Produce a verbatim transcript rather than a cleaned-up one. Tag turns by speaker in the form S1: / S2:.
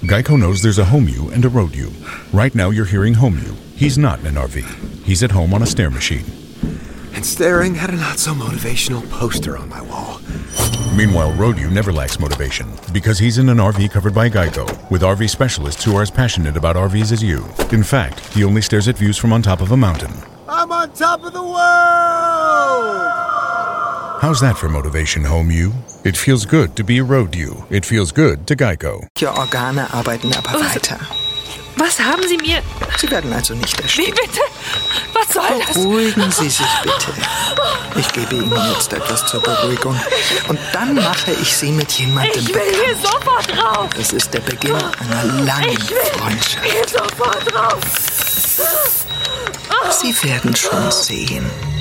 S1: Geico knows there's a home you and a road you. Right now you're hearing home you. He's not in an R V. He's at home on a stair machine.
S2: And staring at a not-so-motivational poster on my wall.
S1: Meanwhile, road you never lacks motivation because he's in an R V covered by Geico with R V specialists who are as passionate about R Vs as you. In fact, he only stares at views from on top of a mountain.
S2: I'm on top of the world!
S1: How's that for motivation, home you? It feels good to be a road you. It feels good to Geico.
S3: Die Organe arbeiten aber
S4: Was?
S3: weiter.
S4: Was haben Sie mir...
S3: Sie werden also nicht
S4: Wie
S3: erstickt.
S4: bitte? Was soll das?
S3: Beruhigen Sie sich bitte. Ich gebe Ihnen jetzt etwas zur Beruhigung. Und dann mache ich Sie mit jemandem
S4: Ich will hier
S3: bekannt.
S4: sofort raus.
S3: Es ist der Beginn einer langen
S4: Ich will
S3: Freundschaft.
S4: hier sofort raus.
S3: Sie werden schon sehen.